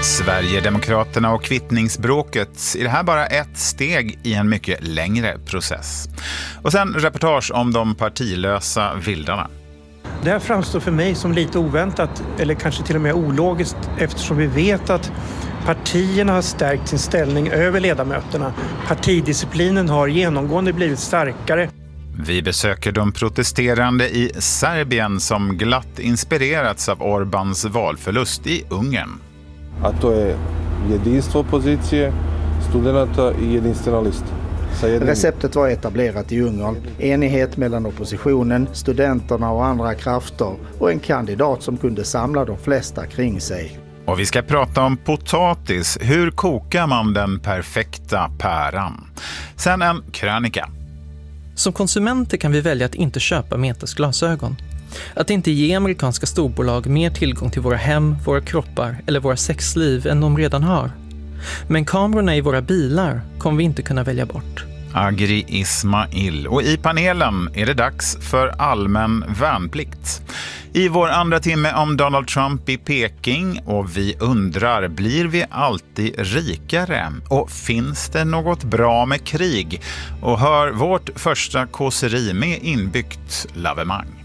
Sverigedemokraterna och kvittningsbråket är det här bara ett steg i en mycket längre process. Och sen reportage om de partilösa vildarna. Det här framstår för mig som lite oväntat eller kanske till och med ologiskt eftersom vi vet att partierna har stärkt sin ställning över ledamöterna. Partidisciplinen har genomgående blivit starkare. Vi besöker de protesterande i Serbien som glatt inspirerats av Orbáns valförlust i Ungern. A to je jedinstvo opozicije, studenata i jedinstvena lista. Receptet var etablerat i Ungern. Enighet mellan oppositionen, studenterna och andra krafter och en kandidat som kunde samla de flesta kring sig. Och vi ska prata om potatis. Hur kokar man den perfekta päran? Sen en krönika. Som konsumenter kan vi välja att inte köpa Metas glasögon. Att inte ge amerikanska storbolag mer tillgång till våra hem, våra kroppar eller våra sexliv än de redan har. Men kamerorna i våra bilar kommer vi inte kunna välja bort. Agri Ismail. Och i panelen är det dags för allmän värnplikt. I vår andra timme om Donald Trump i Peking och vi undrar, blir vi alltid rikare? Och finns det något bra med krig? Och hör vårt första kåseri med inbyggt lavemang.